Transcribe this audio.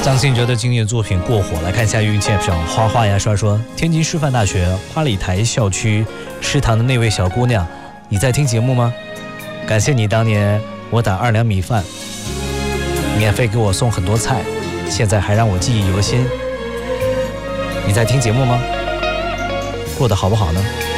张信哲的经典作品《过火》，来看一下运气 App 上花花牙刷说，天津师范大学花里台校区食堂的那位小姑娘，你在听节目吗？感谢你当年我打2两米饭，免费给我送很多菜，现在还让我记忆犹新。你在听节目吗？过得好不好呢？